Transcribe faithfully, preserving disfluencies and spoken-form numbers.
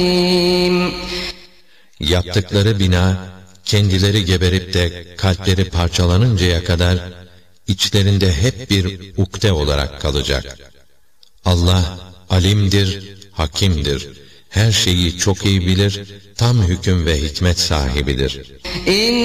Yaptıkları bina, kendileri geberip de kalpleri parçalanıncaya kadar içlerinde hep bir ukde olarak kalacak. Allah alimdir, hakimdir. Her şeyi çok iyi bilir, tam hüküm ve hikmet sahibidir.